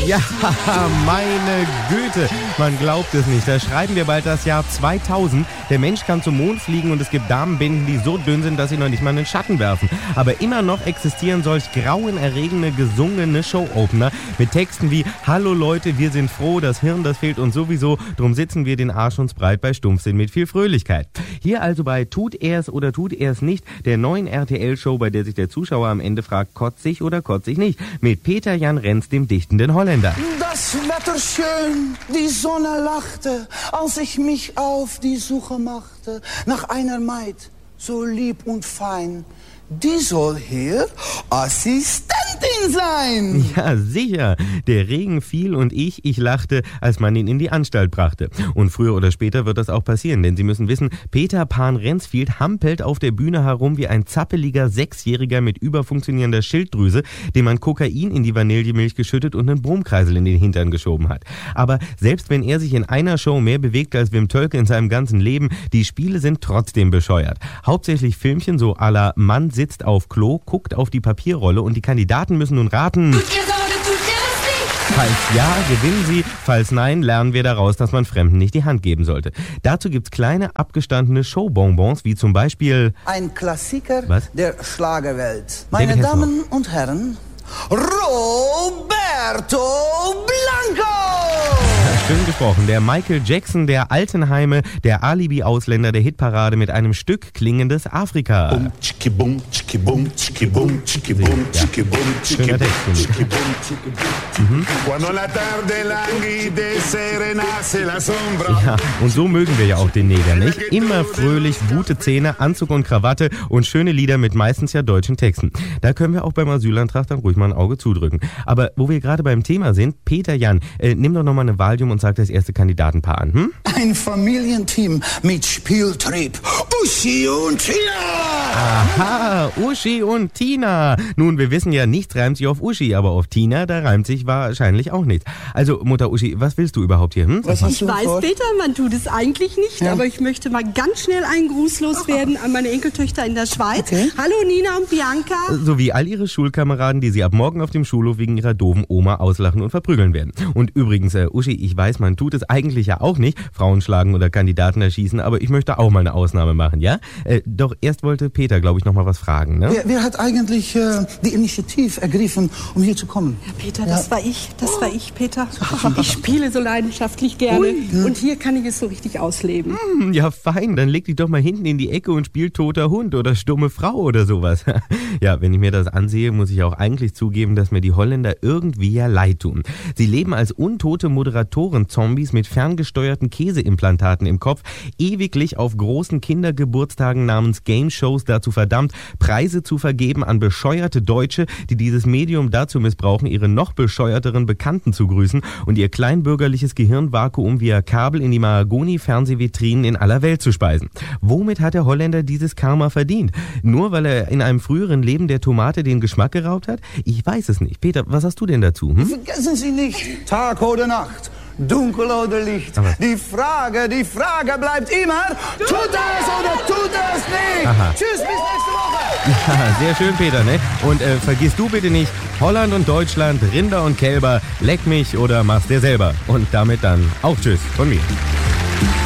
Ja, meine Güte, man glaubt es nicht. Da schreiben wir bald das Jahr 2000. Der Mensch kann zum Mond fliegen und es gibt Damenbinden, die so dünn sind, dass sie noch nicht mal einen Schatten werfen. Aber immer noch existieren solch grauenerregende, gesungene Show-Opener mit Texten wie »Hallo Leute, wir sind froh, das Hirn, das fehlt uns sowieso, drum sitzen wir den Arsch uns breit bei Stumpfsinn mit viel Fröhlichkeit.« Hier also bei Tut er's oder tut er's nicht, der neuen RTL-Show, bei der sich der Zuschauer am Ende fragt, kotz ich oder kotz ich nicht, mit Peter Jan Renz, dem dichtenden Holländer. Das Wetter schön, die Sonne lachte, als ich mich auf die Suche machte nach einer Maid, so lieb und fein. Die soll hier Assistentin sein. Ja, sicher. Der Regen fiel und ich lachte, als man ihn in die Anstalt brachte. Und früher oder später wird das auch passieren, denn Sie müssen wissen, Peter Pan Rensfield hampelt auf der Bühne herum wie ein zappeliger Sechsjähriger mit überfunktionierender Schilddrüse, dem man Kokain in die Vanillemilch geschüttet und einen Brummkreisel in den Hintern geschoben hat. Aber selbst wenn er sich in einer Show mehr bewegt als Wim Tölke in seinem ganzen Leben, die Spiele sind trotzdem bescheuert. Hauptsächlich Filmchen so à la Mann sitzt auf Klo, guckt auf die Papierrolle und die Kandidaten müssen nun raten. Tut ihr so oder tut ihr das nicht? Falls ja, gewinnen sie. Falls nein, lernen wir daraus, dass man Fremden nicht die Hand geben sollte. Dazu gibt's kleine, abgestandene Showbonbons, wie zum Beispiel... Ein Klassiker der Schlagerwelt. David Meine Hasselhoff. Damen und Herren, Roberto Blanco! Schön gesprochen. Der Michael Jackson der Altenheime, der Alibi-Ausländer der Hitparade mit einem Stück klingendes Afrika. Bum, tschiki bum, tschiki bum, tschiki bum, tschiki bum, tschiki bum, tschiki Schöner bum, Text, tschiki bum, tschiki bum. Quando la tarde languide se renace la sombra. Ja, und so mögen wir ja auch den Neger, nicht? Immer fröhlich, gute Zähne, Anzug und Krawatte und schöne Lieder mit meistens ja deutschen Texten. Da können wir auch beim Asylantrag dann ruhig mal ein Auge zudrücken. Aber wo wir gerade beim Thema sind, Peter Jan, nimm doch nochmal eine Valium und sag das erste Kandidatenpaar an, hm? Ein Familienteam mit Spieltrieb. Uschi und Tina! Aha, Uschi und Tina. Nun, wir wissen ja, nichts reimt sich auf Uschi, aber auf Tina, da reimt sich wahrscheinlich auch nichts. Also, Mutter Uschi, was willst du überhaupt hier? Hm? Was hast du Ich weiß, vor? Peter, man tut es eigentlich nicht, Ja. aber ich möchte mal ganz schnell einen Gruß loswerden an meine Enkeltöchter in der Schweiz. Okay. Hallo Nina und Bianca. Sowie all ihre Schulkameraden, die sie ab morgen auf dem Schulhof wegen ihrer doofen Oma auslachen und verprügeln werden. Und übrigens, Uschi, ich weiß, man tut es eigentlich ja auch nicht, Frauen schlagen oder Kandidaten erschießen, aber ich möchte auch mal eine Ausnahme machen, ja? Doch erst wollte Peter, glaube ich, noch mal was fragen, ne? Wer hat eigentlich die Initiative ergriffen, um hier zu kommen? Peter, das war ich, Peter. Ich spiele so leidenschaftlich gerne und hier kann ich es so richtig ausleben. Ja, fein, dann leg dich doch mal hinten in die Ecke und spiel toter Hund oder stumme Frau oder sowas. Ja, wenn ich mir das ansehe, muss ich auch eigentlich zugeben, dass mir die Holländer irgendwie ja leid tun. Sie leben als untote Moderatoren-Zombies mit ferngesteuerten Käseimplantaten im Kopf, ewiglich auf großen Kindergeburtstagen namens Game-Shows dazu verdammt, Preise zu vergeben an bescheuerte Deutsche, die dieses Medium dazu missbrauchen, ihre noch bescheuerteren Bekannten zu grüßen und ihr kleinbürgerliches Gehirnvakuum via Kabel in die Mahagoni-Fernsehvitrinen in aller Welt zu speisen. Womit hat der Holländer dieses Karma verdient? Nur weil er in einem früheren Leben der Tomate den Geschmack geraubt hat? Ich weiß es nicht. Peter, was hast du denn dazu? Hm? Vergessen Sie nicht, Tag oder Nacht, dunkel oder Licht. Aber- Die Frage bleibt immer, tut es oder tut es nicht? Aha. Tschüss, bis nächste Woche. Ja, sehr schön, Peter, ne? Und vergiss du bitte nicht, Holland und Deutschland, Rinder und Kälber, leck mich oder mach's dir selber. Und damit dann auch Tschüss von mir.